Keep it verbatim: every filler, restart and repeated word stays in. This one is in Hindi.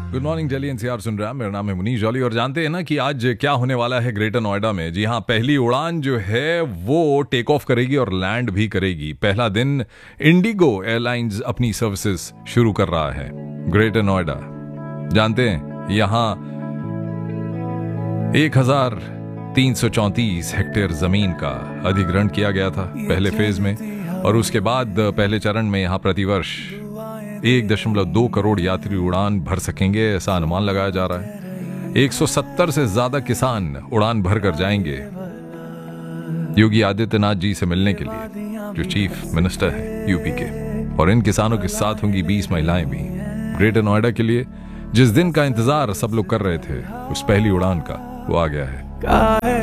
गुड मॉर्निंग दिल्ली एनसीआर सुन रहे हैं। मेरा नाम है मुनीश जॉली और जानते हैं ना कि आज क्या होने वाला है ग्रेटर नोएडा में। जी हाँ, पहली उड़ान जो है वो टेक ऑफ करेगी और लैंड भी करेगी। पहला दिन इंडिगो एयरलाइंस अपनी सर्विसेज शुरू कर रहा है ग्रेटर नोएडा। जानते हैं यहाँ एक हजार तीन सौ चौंतीस हेक्टेयर जमीन का अधिग्रहण किया गया था पहले फेज में, और उसके बाद पहले चरण में यहाँ प्रतिवर्ष एक दशमलव दो करोड़ यात्री उड़ान भर सकेंगे, ऐसा अनुमान लगाया जा रहा है। एक सौ सत्तर से ज्यादा किसान उड़ान भर कर जाएंगे योगी आदित्यनाथ जी से मिलने के लिए, जो चीफ मिनिस्टर है यूपी के। और इन किसानों के साथ होंगी बीस महिलाएं भी। ग्रेटर नोएडा के लिए जिस दिन का इंतजार सब लोग कर रहे थे, उस पहली उड़ान का, वो आ गया है।